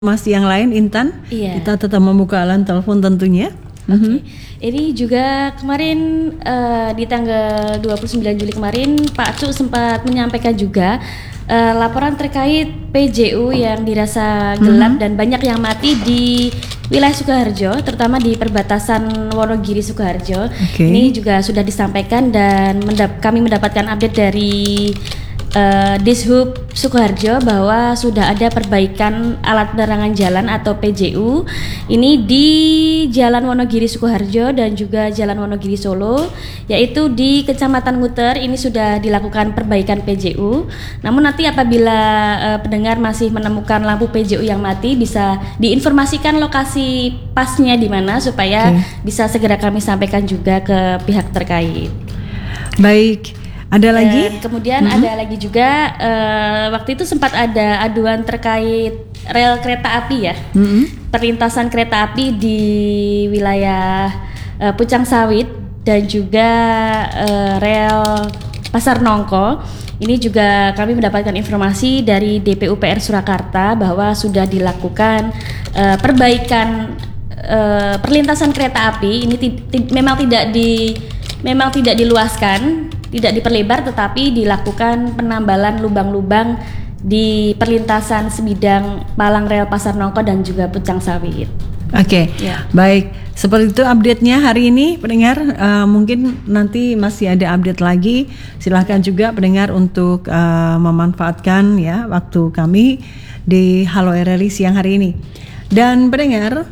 Masih yang lain, Intan, kita tetap membuka line telepon tentunya. Ini juga kemarin di tanggal 29 Juli kemarin Pak Cuk sempat menyampaikan juga laporan terkait PJU yang dirasa gelap dan banyak yang mati di wilayah Sukoharjo, terutama di perbatasan Wonogiri Sukoharjo. Ini juga sudah disampaikan dan kami mendapatkan update dari Dishub Sukoharjo bahwa sudah ada perbaikan alat penerangan jalan atau PJU ini di Jalan Wonogiri Sukoharjo dan juga Jalan Wonogiri Solo, yaitu di Kecamatan Nguter ini sudah dilakukan perbaikan PJU. Namun nanti apabila pendengar masih menemukan lampu PJU yang mati, bisa diinformasikan lokasi pasnya di mana supaya bisa segera kami sampaikan juga ke pihak terkait. Baik. Ada lagi? Kemudian ada lagi juga waktu itu sempat ada aduan terkait rel kereta api ya, perlintasan kereta api di wilayah Pucang Sawit dan juga rel Pasar Nongko. Ini juga kami mendapatkan informasi dari DPUPR Surakarta bahwa sudah dilakukan perbaikan perlintasan kereta api. Ini memang tidak diluaskan, tidak diperlebar, tetapi dilakukan penambalan lubang-lubang di perlintasan sebidang Palang Rel Pasar Nongko dan juga Pucang Sawit. Baik. Seperti itu update-nya hari ini, pendengar. Mungkin nanti masih ada update lagi. Silahkan juga pendengar untuk memanfaatkan ya waktu kami di Halo RRI siang hari ini. Dan pendengar,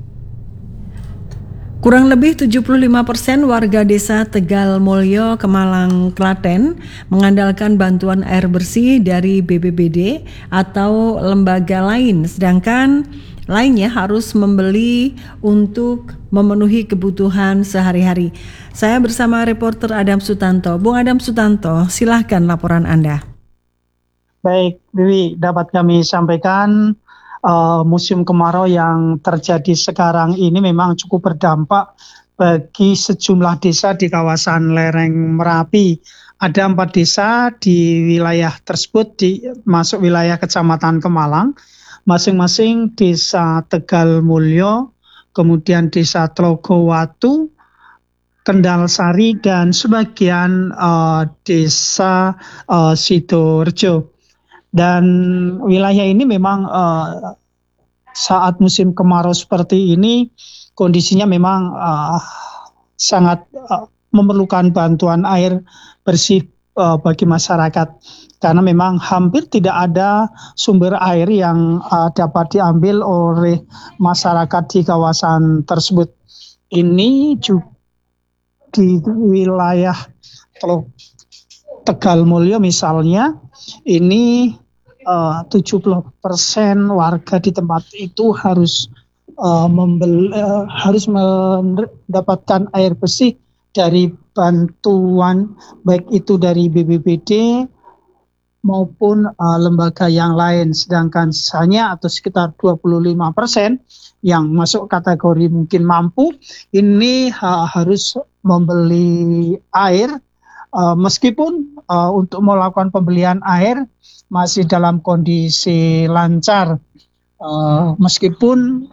kurang lebih 75% warga desa Tegal Mulyo, Kemalang, Klaten mengandalkan bantuan air bersih dari BPBD atau lembaga lain, sedangkan lainnya harus membeli untuk memenuhi kebutuhan sehari-hari. Saya bersama reporter Adam Sutanto. Bung Adam Sutanto, silahkan laporan Anda. Baik, Dewi, dapat kami sampaikan musim kemarau yang terjadi sekarang ini memang cukup berdampak bagi sejumlah desa di kawasan lereng Merapi. Ada 4 desa di wilayah tersebut masuk wilayah Kecamatan Kemalang, masing-masing desa Tegal Mulyo, kemudian desa Tlogowatu, Kendal Sari, dan sebagian desa Sidorejo. Dan wilayah ini memang saat musim kemarau seperti ini kondisinya memang sangat memerlukan bantuan air bersih bagi masyarakat, karena memang hampir tidak ada sumber air yang dapat diambil oleh masyarakat di kawasan tersebut. Ini juga di wilayah Tegal Mulyo misalnya, ini 70% warga di tempat itu harus mendapatkan air bersih dari bantuan baik itu dari BPBD maupun lembaga yang lain, sedangkan sisanya atau sekitar 25% yang masuk kategori mungkin mampu ini harus membeli air. Meskipun untuk melakukan pembelian air masih dalam kondisi lancar, meskipun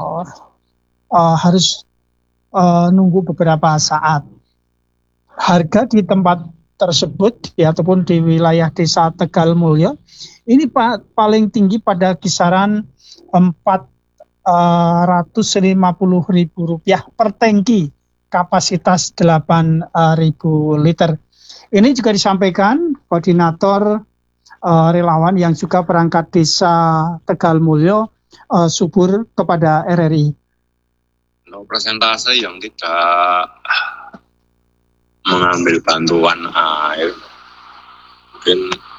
harus nunggu beberapa saat. Harga di tempat tersebut ataupun di wilayah desa Tegal Mulyo ini paling tinggi pada kisaran Rp450.000 per tangki, kapasitas 8.000 liter. Ini juga disampaikan koordinator relawan yang juga perangkat desa Tegal Mulyo, Subur, kepada RRI. Persentase yang tidak mengambil bantuan air mungkin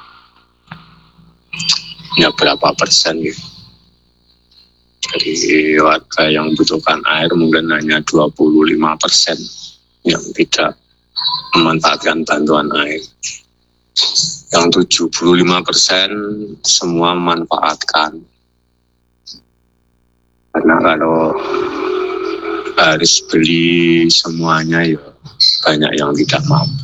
ya berapa persen gitu. Dari warga yang membutuhkan air mungkin hanya 25% yang tidak memanfaatkan bantuan air. Yang 75% semua memanfaatkan. Karena kalau harus beli semuanya ya banyak yang tidak mampu.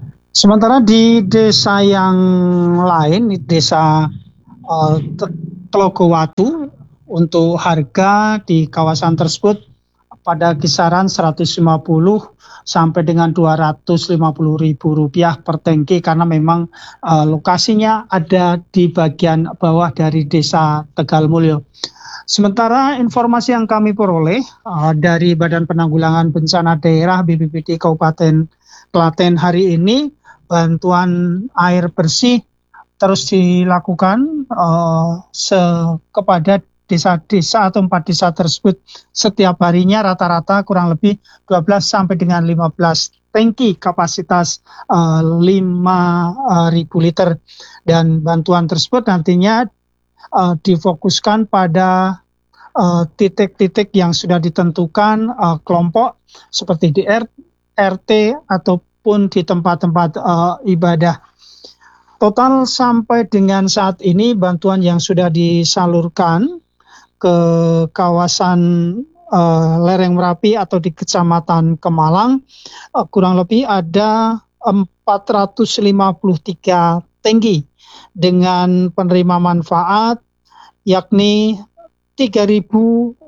Sementara di desa yang lain, di desa Tlogowatu untuk harga di kawasan tersebut pada kisaran 150 sampai dengan 250 ribu rupiah per tangki, karena memang lokasinya ada di bagian bawah dari desa Tegalmulyo. Sementara informasi yang kami peroleh dari Badan Penanggulangan Bencana Daerah BPBD Kabupaten Klaten hari ini, bantuan air bersih terus dilakukan kepada desa-desa atau 4 desa tersebut setiap harinya rata-rata kurang lebih 12 sampai dengan 15 tangki kapasitas 5.000 liter, dan bantuan tersebut nantinya difokuskan pada titik-titik yang sudah ditentukan kelompok seperti di RT ataupun di tempat-tempat ibadah. Total sampai dengan saat ini bantuan yang sudah disalurkan ke kawasan lereng Merapi atau di Kecamatan Kemalang kurang lebih ada 453 tangki dengan penerima manfaat, yakni 3.500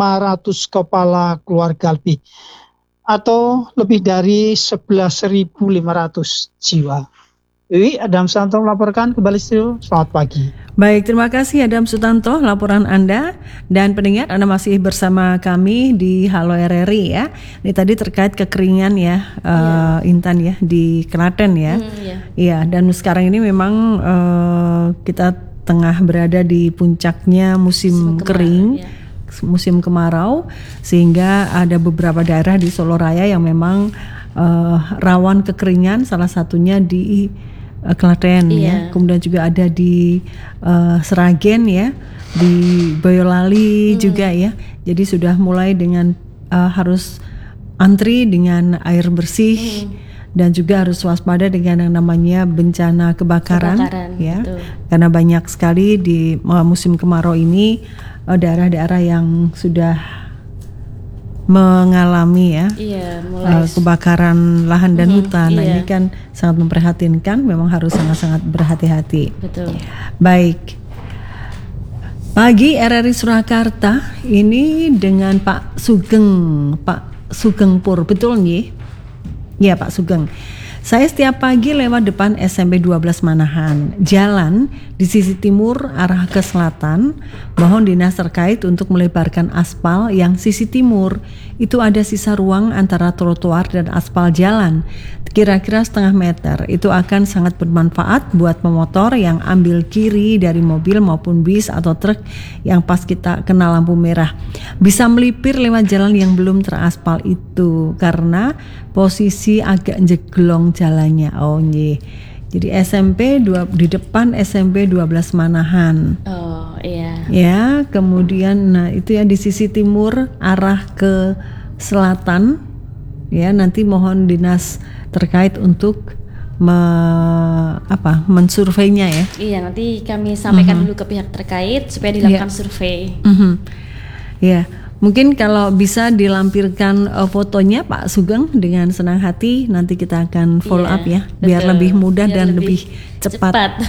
kepala keluarga lebih, atau lebih dari 11.500 jiwa. Adam Sutanto melaporkan kembali studio. Selamat pagi. Baik, terima kasih Adam Sutanto laporan Anda. Dan pendengar, Anda masih bersama kami di Halo RRI ya. Ini tadi terkait kekeringan ya, Intan ya di Klaten ya. Iya, dan sekarang ini memang kita tengah berada di puncaknya musim kering. Musim kemarau, sehingga ada beberapa daerah di Solo Raya yang memang rawan kekeringan, salah satunya di Klaten ya, kemudian juga ada di Sragen ya, di Boyolali juga ya. Jadi sudah mulai dengan harus antri dengan air bersih dan juga harus waspada dengan yang namanya bencana kebakaran ya, betul. Karena banyak sekali di musim kemarau ini daerah-daerah yang sudah mengalami ya kebakaran lahan dan hutan. Nah, ini kan sangat memprihatinkan, memang harus sangat-sangat berhati-hati. Betul. Baik. Pagi RRI Surakarta ini dengan Pak Sugeng Pur, betul nggih? Ya Pak Sugeng. Saya setiap pagi lewat depan SMP 12 Manahan. Jalan di sisi timur arah ke selatan. Mohon dinas terkait untuk melebarkan aspal yang sisi timur. Itu ada sisa ruang antara trotoar dan aspal jalan. Kira-kira setengah meter. Itu akan sangat bermanfaat buat pemotor yang ambil kiri dari mobil maupun bis atau truk yang pas kita kena lampu merah. Bisa melipir lewat jalan yang belum teraspal itu karena posisi agak jeglong jalannya. Oh nggih. Jadi di depan SMP 12 Manahan. Oh iya. Ya, kemudian nah itu ya di sisi timur arah ke selatan. Ya, nanti mohon dinas terkait untuk mensurveinya ya. Iya, nanti kami sampaikan dulu ke pihak terkait supaya dilakukan survei. Ya. Mungkin kalau bisa dilampirkan fotonya Pak Sugeng dengan senang hati, nanti kita akan follow up ya, biar lebih mudah dan lebih cepat.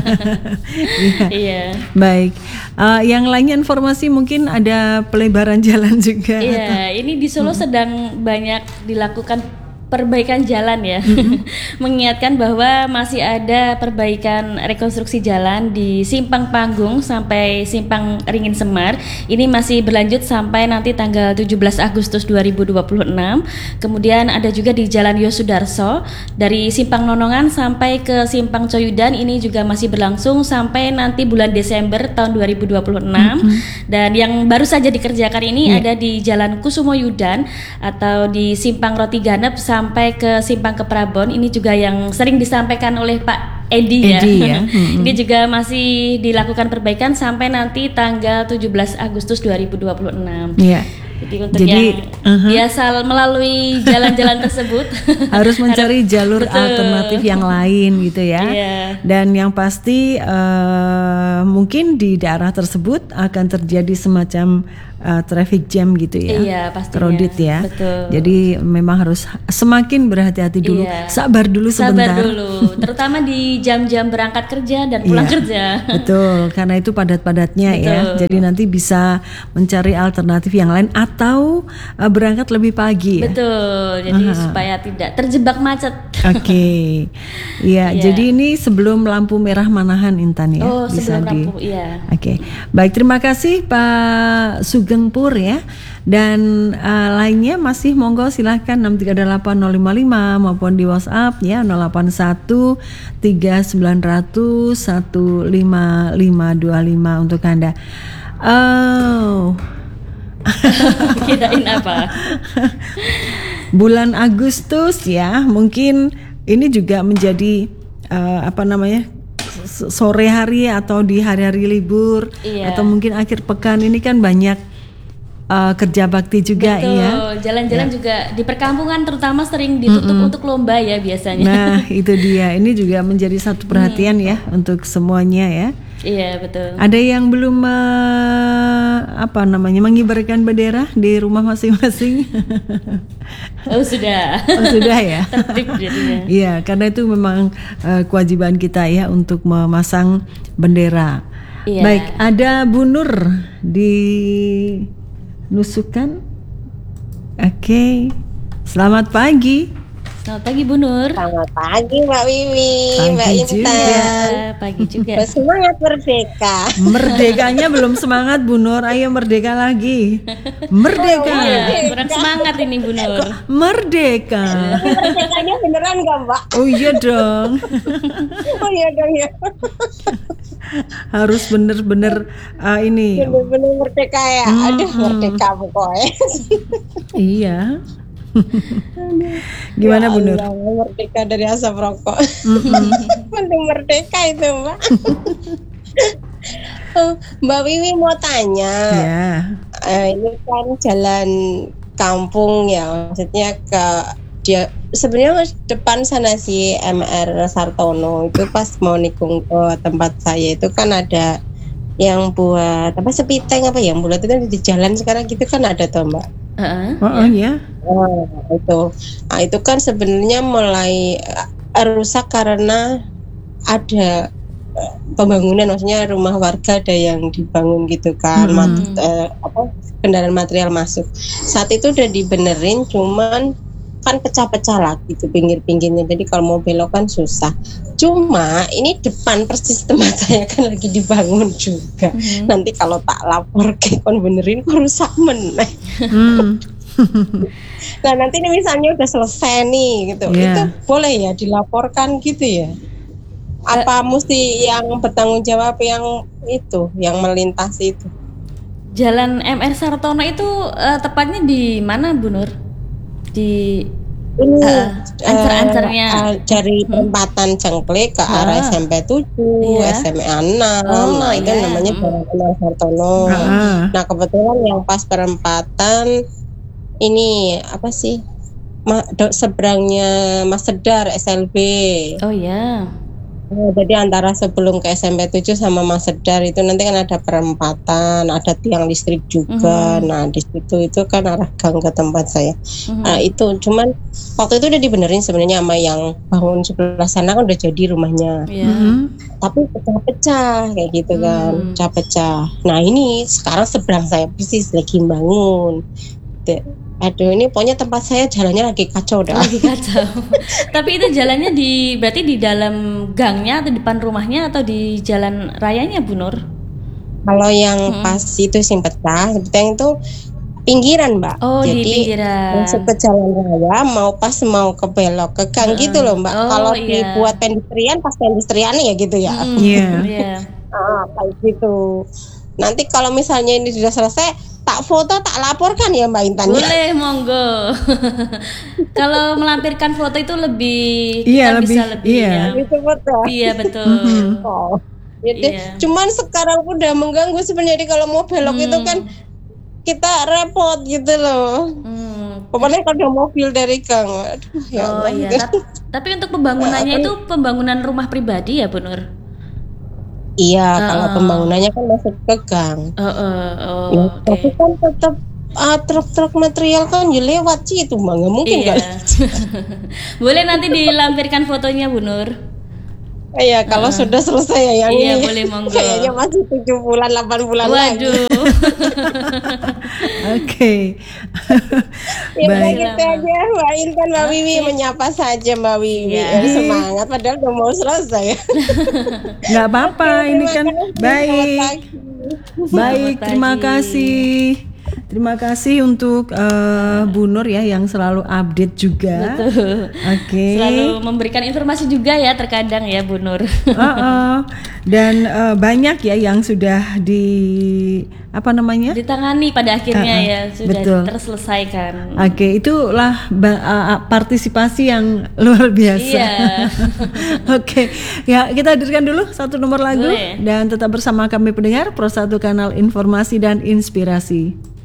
Baik. Yang lainnya informasi mungkin ada pelebaran jalan juga. Iya, ini di Solo sedang banyak dilakukan perbaikan jalan ya. Mengingatkan bahwa masih ada perbaikan rekonstruksi jalan di Simpang Panggung sampai Simpang Ringin Semar. Ini masih berlanjut sampai nanti tanggal 17 Agustus 2026. Kemudian ada juga di Jalan Yosudarso dari Simpang Nonongan sampai ke Simpang Coyudan, ini juga masih berlangsung sampai nanti bulan Desember tahun 2026. Dan yang baru saja dikerjakan ini ada di Jalan Kusumo Yudan atau di Simpang Roti Ganep sampai ke Simpang Keprabon. Ini juga yang sering disampaikan oleh Pak Edi ya. Ini juga masih dilakukan perbaikan sampai nanti tanggal 17 Agustus 2026. Iya. Jadi untuk yang biasa melalui jalan-jalan tersebut harus mencari jalur alternatif yang lain gitu ya. Dan yang pasti mungkin di daerah tersebut akan terjadi semacam traffic jam gitu ya. Iya, pastinya. Crowded ya. Betul. Jadi memang harus semakin berhati-hati dulu. Iya. Sabar dulu sebentar. Sabar dulu, terutama di jam-jam berangkat kerja dan pulang Iya, kerja. Betul, karena itu padat-padatnya ya. Betul. Jadi nanti bisa mencari alternatif yang lain atau berangkat lebih pagi ya. Betul, jadi supaya tidak terjebak macet. Oke, iya. Iya. Jadi ini sebelum lampu merah Manahan Intan ya. Oh, bisa sebelum lampu, iya. Oke, baik, terima kasih Pak Sugeng Pur ya. Dan lainnya masih monggo silahkan 6380555 maupun di WhatsApp ya 081 3900 15525 untuk Anda. Oh. Kirain apa? Bulan Agustus ya, mungkin ini juga menjadi sore hari atau di hari-hari libur Iya. atau mungkin akhir pekan ini kan banyak kerja bakti juga. Betul, ya. jalan-jalan juga di perkampungan terutama sering ditutup untuk lomba ya biasanya. Nah, itu dia. Ini juga menjadi satu perhatian ya untuk semuanya ya. Iya, betul. Ada yang belum mengibarkan bendera di rumah masing-masing? Oh, sudah. Oh, sudah ya. Tertib jadinya. Iya, karena itu memang kewajiban kita ya untuk memasang bendera. Iya. Baik, ada Bu Nur di Nusukan. Oke. Selamat pagi. Selamat pagi Bu Nur. Selamat pagi Mbak Wiwi, Pagi Mbak Intan. Ya, pagi juga. Semangat merdeka. Merdekanya belum semangat Bu Nur. Ayo merdeka lagi. Merdeka. Iya, kurang semangat ini Bu Nur. Merdeka. Merdekanya beneran nggak Mbak? Oh iya dong. Oh iya dong ya. Harus bener-bener ini. Bener-bener merdeka ya. Aduh merdeka pokoknya. Iya. Gimana Bu Nur? Ya Allah, merdeka dari asap rokok. Penting merdeka itu Mbak. Oh, Mbak Wiwi mau tanya. Ya. Ini kan jalan kampung ya, maksudnya ke dia sebenarnya depan sana si MR Sartono itu pas mau nikung ke tempat saya itu kan ada yang buat apa sepiteng apa yang bulat itu di jalan sekarang gitu kan ada tuh Mbak. Ya. Oh, itu. Nah, itu kan sebenarnya mulai rusak karena ada pembangunan, maksudnya rumah warga ada yang dibangun gitu kan, kendaraan material masuk. Saat itu udah dibenerin, cuman kan pecah-pecah lah gitu pinggir-pinggirnya. Jadi kalau mau belok kan susah. Cuma ini depan persis tempat saya kan lagi dibangun juga. Nanti kalau tak lapor ke kon benerin kok rusak meneh. Nah nanti ini misalnya udah selesai nih gitu, itu boleh ya dilaporkan gitu ya? Apa mesti yang bertanggung jawab yang itu, yang melintasi itu? Jalan MR Sartono itu tepatnya di mana Bu Nur? Di ini ancer-ancernya dari perempatan Cengklik ke arah SMP 7, SMA 6. Nah itu namanya Jalan MR Sartono. Nah kebetulan yang pas perempatan ini apa sih? Seberangnya Mas Sedar SLB. Oh ya. Jadi antara sebelum ke SMP 7 sama Mas Sedar itu nanti kan ada perempatan, ada tiang listrik juga. Nah di situ itu kan arah gang ke tempat saya. Nah itu cuman waktu itu udah dibenerin sebenarnya sama yang bangun sebelah sana kan udah jadi rumahnya. Tapi pecah-pecah kayak gitu kan, pecah-pecah. Nah ini sekarang seberang saya persis lagi bangun. Aduh ini pokoknya tempat saya jalannya lagi kacau dah. Lagi kacau. Tapi itu jalannya berarti di dalam gangnya atau depan rumahnya atau di jalan rayanya Bu Nur? Kalau yang pas itu sing pecah, sebetulnya itu pinggiran Mbak. Oh jadi, di pinggiran. Masuk ke jalan raya mau ke belok ke gang gitu loh Mbak. Kalau dibuat pedestrian pas pedestriannya ya gitu ya. Kayak gitu. Nanti kalau misalnya ini sudah selesai tak foto tak laporkan ya Mbak Intan. Boleh monggo. Kalau melampirkan foto itu lebih bisa lebih ya. Iya betul. Cuman sekarang udah mengganggu sebenarnya kalau mau belok itu kan kita repot gitu loh. Pokoknya kalau ada mobil dari gang. Aduh, ya Allah. Tapi untuk pembangunannya itu pembangunan rumah pribadi ya Bu Nur? Iya, kalau pembangunannya kan masuk ke gang. Tapi kan tetap truk-truk material kan ya lewat sih itu mah, nggak mungkin kan. Boleh nanti dilampirkan fotonya Bu Nur. Iya, kalau sudah selesai ya yang iya, ini. Boleh, monggo. Kayaknya masih 7 bulan, 8 bulan lagi. Waduh. Oke. Baik. Gitu aja Mbak Intan, Mbak Wiwi menyapa saja Mbak Wiwi. Semangat padahal udah mau selesai. Nggak apa-apa, ini kan baik. Baik, terima kasih. Terima kasih untuk Bu Nur ya yang selalu update juga. Betul. Oke. Selalu memberikan informasi juga ya terkadang ya Bu Nur. Dan banyak ya yang sudah ditangani pada akhirnya ya sudah betul. Terselesaikan. Oke, itulah partisipasi yang luar biasa. Iya. Oke, ya kita hadirkan dulu satu nomor lagu. Boleh. Dan tetap bersama kami pendengar Pro 1 Kanal Informasi dan Inspirasi.